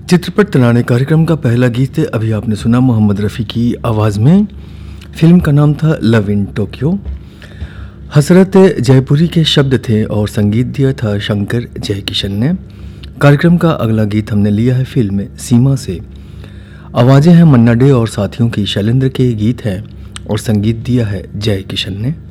चित्रपट तराने कार्यक्रम का पहला गीत अभी आपने सुना मोहम्मद रफ़ी की आवाज़ में। फिल्म का नाम था लव इन टोक्यो। हसरत जयपुरी के शब्द थे और संगीत दिया था शंकर जयकिशन ने। कार्यक्रम का अगला गीत हमने लिया है फिल्म सीमा से। आवाज़ें हैं मन्ना डे और साथियों की, शैलेंद्र के गीत हैं और संगीत दिया है जयकिशन ने।